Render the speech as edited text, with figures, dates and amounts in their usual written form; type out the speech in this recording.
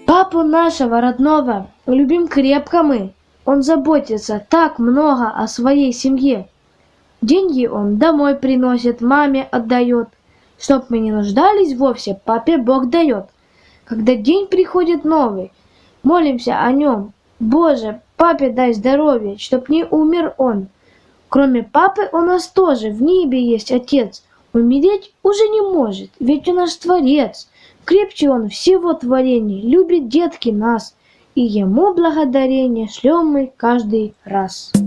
Папу нашего родного любим крепко мы. Он заботится так много о своей семье. Деньги он домой приносит, маме отдает. Чтоб мы не нуждались вовсе, папе Бог дает. Когда день приходит новый, молимся о нем. Боже, папе дай здоровье, чтоб не умер он. Кроме папы у нас тоже в небе есть Отец. Умереть уже не может, ведь он наш Творец. Крепче он всего творений, любит детки нас. И ему благодарение шлем мы каждый раз.